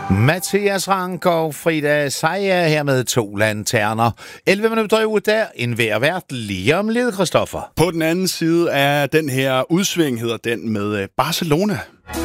Mathias Rank og Frida Sejer her med 2 lanterner. 11 minutter ud der, en hver vært lige om lidt, Christoffer. På den anden side af den her udsving hedder den med Barcelona.